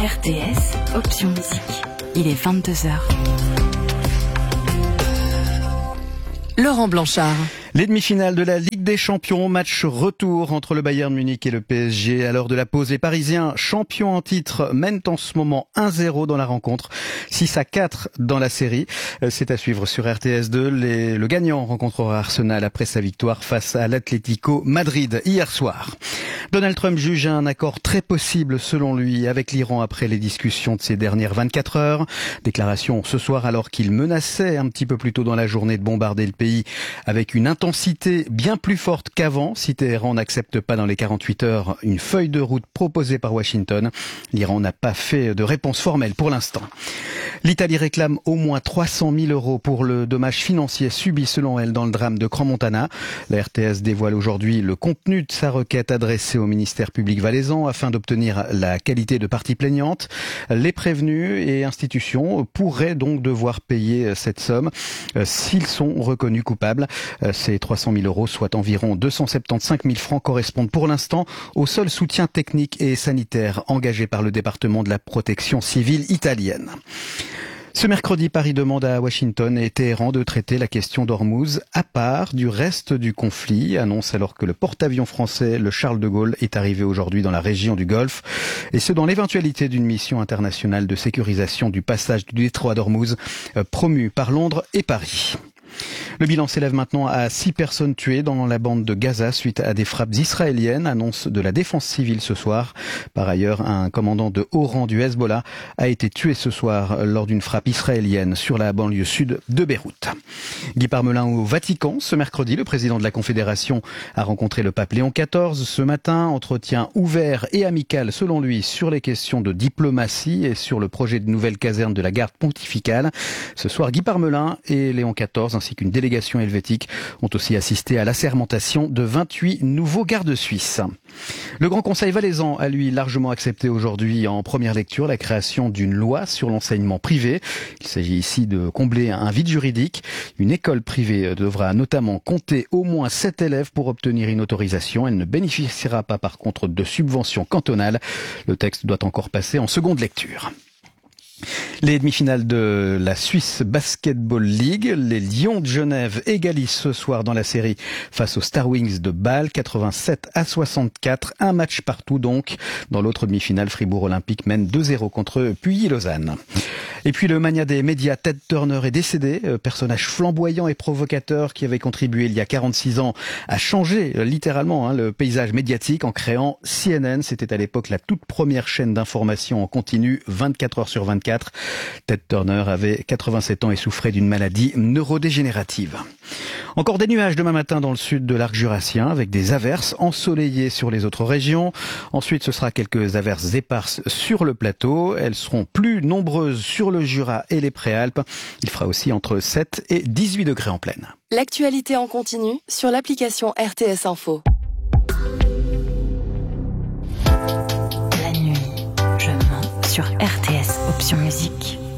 RTS, option musique. Il est 22h. Laurent Blanchard. Les demi-finales de la Ligue des Champions, match retour entre le Bayern Munich et le PSG. À l'heure de la pause, les Parisiens, champions en titre, mènent en ce moment 1-0 dans la rencontre, 6-4 dans la série. C'est à suivre sur RTS2. Le gagnant rencontrera Arsenal après sa victoire face à l'Atlético Madrid hier soir. Donald Trump juge un accord très possible, selon lui, avec l'Iran après les discussions de ces dernières 24 heures. Déclaration ce soir alors qu'il menaçait un petit peu plus tôt dans la journée de bombarder le pays avec une intensité bien plus forte qu'avant si Téhéran n'accepte pas dans les 48 heures une feuille de route proposée par Washington. L'Iran n'a pas fait de réponse formelle pour l'instant. L'Italie réclame au moins 300 000 € pour le dommage financier subi selon elle dans le drame de Crans-Montana. La RTS dévoile aujourd'hui le contenu de sa requête adressée au ministère public valaisan afin d'obtenir la qualité de partie plaignante. Les prévenus et institutions pourraient donc devoir payer cette somme s'ils sont reconnus coupables. Ces 300 000 €, soit environ 275 000 francs, correspondent pour l'instant au seul soutien technique et sanitaire engagé par le département de la protection civile italienne. Ce mercredi, Paris demande à Washington et Téhéran de traiter la question d'Ormuz à part du reste du conflit, annonce alors que le porte-avions français, le Charles de Gaulle, est arrivé aujourd'hui dans la région du Golfe, et ce dans l'éventualité d'une mission internationale de sécurisation du passage du détroit d'Ormuz promue par Londres et Paris. Le bilan s'élève maintenant à 6 personnes tuées dans la bande de Gaza suite à des frappes israéliennes, annonce de la défense civile ce soir. Par ailleurs, un commandant de haut rang du Hezbollah a été tué ce soir lors d'une frappe israélienne sur la banlieue sud de Beyrouth. Guy Parmelin au Vatican. Ce mercredi, le président de la Confédération a rencontré le pape Léon XIV ce matin. Entretien ouvert et amical selon lui sur les questions de diplomatie et sur le projet de nouvelle caserne de la garde pontificale. Ce soir, Guy Parmelin et Léon XIV ainsi qu'une délégation helvétique ont aussi assisté à l'assermentation de 28 nouveaux gardes suisses. Le Grand Conseil valaisan a lui largement accepté aujourd'hui en première lecture la création d'une loi sur l'enseignement privé. Il s'agit ici de combler un vide juridique. Une école privée devra notamment compter au moins 7 élèves pour obtenir une autorisation. Elle ne bénéficiera pas par contre de subventions cantonales. Le texte doit encore passer en seconde lecture. Les demi-finales de la Swiss Basketball League, les Lions de Genève égalisent ce soir dans la série face aux Star Wings de Bâle, 87-64, un match partout donc. Dans l'autre demi-finale, Fribourg Olympique mène 2-0 contre Puyi-Lausanne. Et puis le mania des médias, Ted Turner est décédé, personnage flamboyant et provocateur qui avait contribué il y a 46 ans à changer littéralement le paysage médiatique en créant CNN. C'était à l'époque la toute première chaîne d'information en continu 24 heures sur 24. Ted Turner avait 87 ans et souffrait d'une maladie neurodégénérative. Encore des nuages demain matin dans le sud de l'arc jurassien avec des averses ensoleillées sur les autres régions. Ensuite, ce sera quelques averses éparses sur le plateau. Elles seront plus nombreuses sur le Jura et les Préalpes. Il fera aussi entre 7 et 18 degrés en pleine. L'actualité en continu sur l'application RTS Info. La nuit, je mens sur RTS Option Musique.